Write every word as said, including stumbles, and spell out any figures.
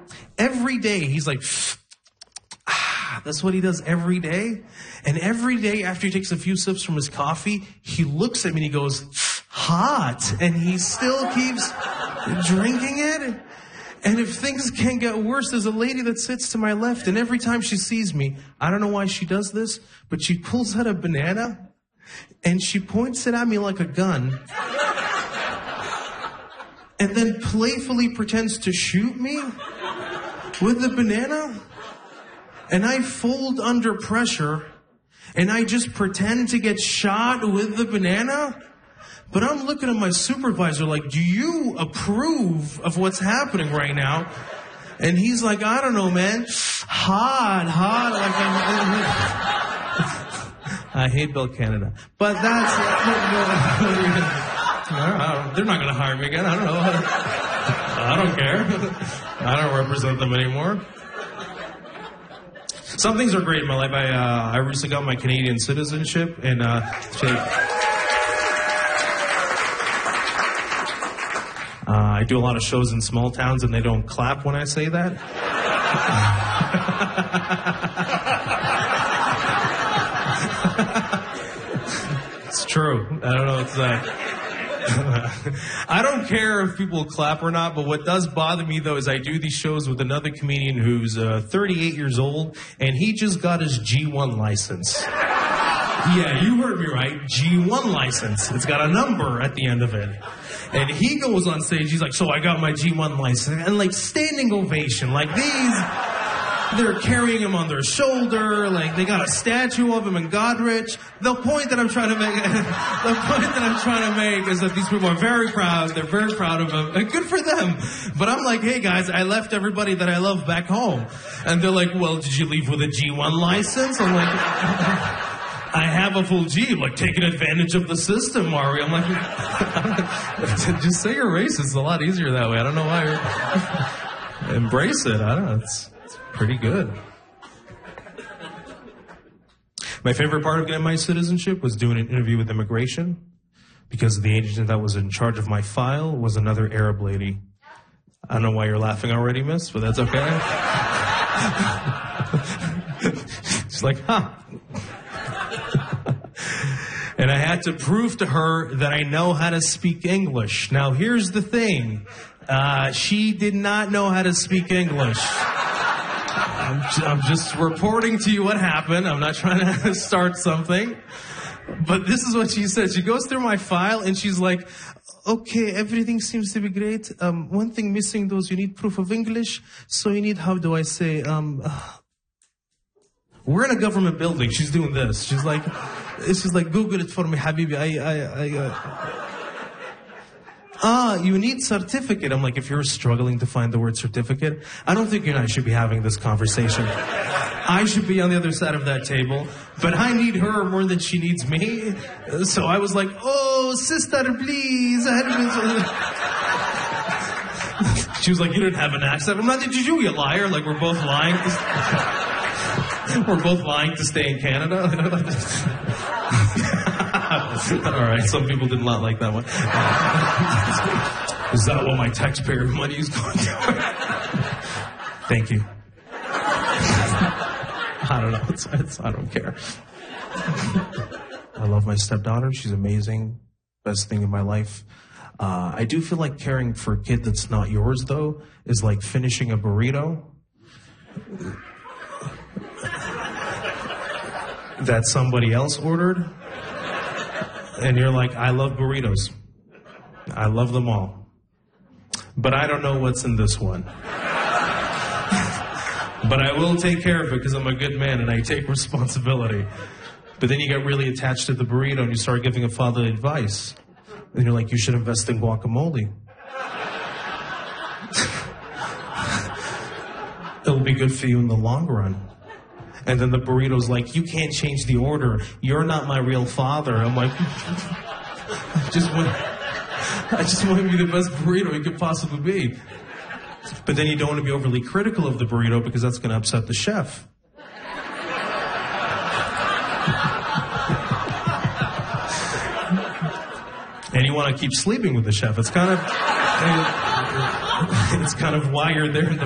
Every day, he's like, ah, that's what he does every day. And every day after he takes a few sips from his coffee, he looks at me and he goes, hot. And he still keeps drinking it. And if things can't get worse, there's a lady that sits to my left, and every time she sees me, I don't know why she does this, but she pulls out a banana, and she points it at me like a gun, and then playfully pretends to shoot me with the banana. And I fold under pressure, and I just pretend to get shot with the banana. But I'm looking at my supervisor like, do you approve of what's happening right now? And he's like, I don't know, man. Hot, hot. Like I'm, I hate Bell Canada. But that's... I don't, they're not going to hire me again. I don't know. I don't care. I don't represent them anymore. Some things are great in my life. I uh, I recently got my Canadian citizenship, and uh, Uh, I do a lot of shows in small towns, and they don't clap when I say that. It's true. I don't know. It's uh, I don't care if people clap or not, but what does bother me, though, is I do these shows with another comedian who's uh, thirty-eight years old, and he just got his G one license. Yeah, you heard me right. G one license. It's got a number at the end of it. And he goes on stage, he's like, so I got my G one license. And like standing ovation, like these, they're carrying him on their shoulder, like they got a statue of him in Godrich. The point that I'm trying to make, the point that I'm trying to make is that these people are very proud, they're very proud of him, and good for them. But I'm like, hey guys, I left everybody that I love back home. And they're like, well, did you leave with a G one license? I'm like... I have a full G, like taking advantage of the system, Mario. I'm like, just say you're racist. It's a lot easier that way. I don't know why you're... Embrace it. I don't know. It's, it's pretty good. My favorite part of getting my citizenship was doing an interview with immigration, because the agent that was in charge of my file was another Arab lady. I don't know why you're laughing already, miss, but that's okay. She's like, huh. And I had to prove to her that I know how to speak English. Now, here's the thing. Uh, she did not know how to speak English. I'm, I'm just reporting to you what happened. I'm not trying to start something. But this is what she said. She goes through my file and she's like, okay, everything seems to be great. Um, one thing missing, though, is you need proof of English. So you need, how do I say, um... Uh, we're in a government building. She's doing this. She's like... She's like, Google it for me, Habibi. I, I, I, uh... Ah, you need certificate. I'm like, if you're struggling to find the word certificate, I don't think you and I should be having this conversation. I should be on the other side of that table, but I need her more than she needs me. So I was like, oh, sister, please. I hadn't... She was like, you didn't have an accent. I'm not, did you, you liar? Like, we're both lying. We're both lying to stay in Canada. All right, some people did not like that one. Is that what my taxpayer money is going to? Thank you. I don't know. It's, it's, I don't care. I love my stepdaughter. She's amazing. Best thing in my life. Uh, I do feel like caring for a kid that's not yours, though, is like finishing a burrito that somebody else ordered. And you're like, I love burritos. I love them all. But I don't know what's in this one. But I will take care of it because I'm a good man and I take responsibility. But then you get really attached to the burrito and you start giving a father advice. And you're like, you should invest in guacamole. It'll be good for you in the long run. And then the burrito's like, you can't change the order. You're not my real father. I'm like, I just want, I just want to be the best burrito you could possibly be. But then you don't want to be overly critical of the burrito because that's going to upset the chef. And you want to keep sleeping with the chef. It's kind of, it's kind of why you're there in the